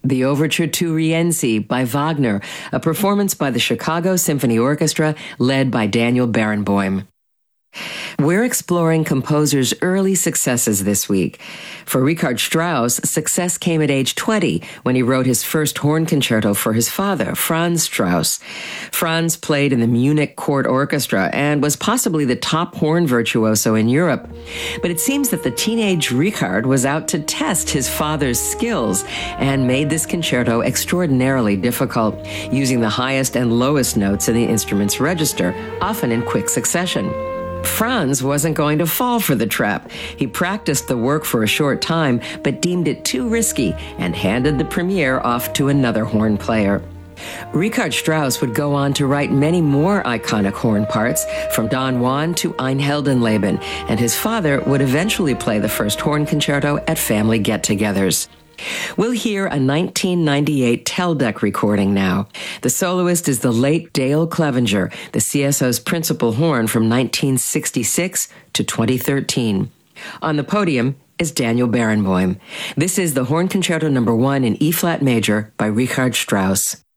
The Overture to Rienzi by Wagner, a performance by the Chicago Symphony Orchestra led by Daniel Barenboim. We're exploring composers' early successes this week. For Richard Strauss, success came at age 20 when he wrote his first horn concerto for his father, Franz Strauss. Franz played in the Munich Court Orchestra and was possibly the top horn virtuoso in Europe. But it seems that the teenage Richard was out to test his father's skills and made this concerto extraordinarily difficult, using the highest and lowest notes in the instrument's register, often in quick succession. Franz wasn't going to fall for the trap. He practiced the work for a short time, but deemed it too risky and handed the premiere off to another horn player. Richard Strauss would go on to write many more iconic horn parts, from Don Juan to Ein Heldenleben, and his father would eventually play the first horn concerto at family get-togethers. We'll hear a 1998 Teldec recording now. The soloist is the late Dale Clevenger, the CSO's principal horn from 1966 to 2013. On the podium is Daniel Barenboim. This is the Horn Concerto No. 1 in E-flat major by Richard Strauss.